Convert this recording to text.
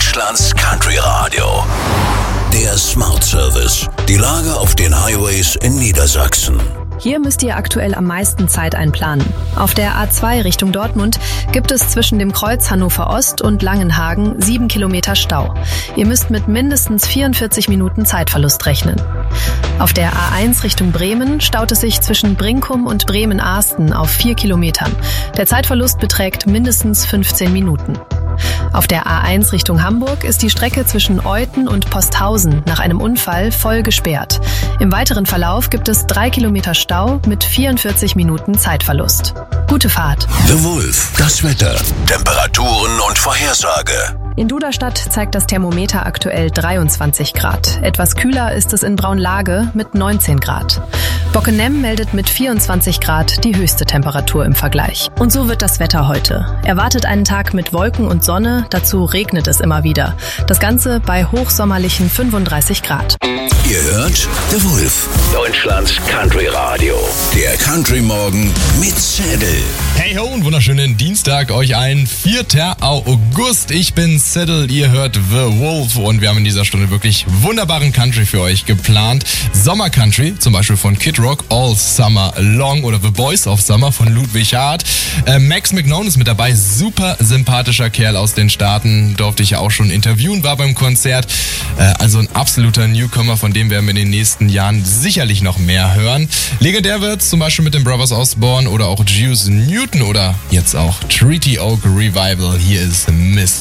Deutschlands Country Radio. Der Smart Service. Die Lage auf den Highways in Niedersachsen. Hier müsst ihr aktuell am meisten Zeit einplanen. Auf der A2 Richtung Dortmund gibt es zwischen dem Kreuz Hannover Ost und Langenhagen 7 Kilometer Stau. Ihr müsst mit mindestens 44 Minuten Zeitverlust rechnen. Auf der A1 Richtung Bremen staut es sich zwischen Brinkum und Bremen-Arsten auf 4 Kilometern. Der Zeitverlust beträgt mindestens 15 Minuten. Auf der A1 Richtung Hamburg ist die Strecke zwischen Euthen und Posthausen nach einem Unfall voll gesperrt. Im weiteren Verlauf gibt es 3 Kilometer Stau mit 44 Minuten Zeitverlust. Gute Fahrt. The Wolf, das Wetter, Temperaturen und Vorhersage. In Duderstadt zeigt das Thermometer aktuell 23 Grad. Etwas kühler ist es in Braunlage mit 19 Grad. Bockenem meldet mit 24 Grad die höchste Temperatur im Vergleich. Und so wird das Wetter heute. Erwartet einen Tag mit Wolken und Sonne, dazu regnet es immer wieder. Das Ganze bei hochsommerlichen 35 Grad. Ihr hört The Wolf, Deutschlands Country Radio. Der Country Morgen mit Zedel. Hey ho, und wunderschönen Dienstag euch allen. 4. August. Ich bin Zedel, ihr hört The Wolf und wir haben in dieser Stunde wirklich wunderbaren Country für euch geplant. Sommer-Country, zum Beispiel von Kid Rock, All Summer Long oder The Boys of Summer von Ludwig Hart. Max McKnone ist mit dabei, super sympathischer Kerl aus den Staaten, durfte ich ja auch schon interviewen, war beim Konzert. Also ein absoluter Newcomer, von dem werden wir in den nächsten Jahren sicherlich noch mehr hören. Legendär wird's zum Beispiel mit den Brothers Osborne oder auch Juice Newton oder jetzt auch Treaty Oak Revival. Hier ist Miss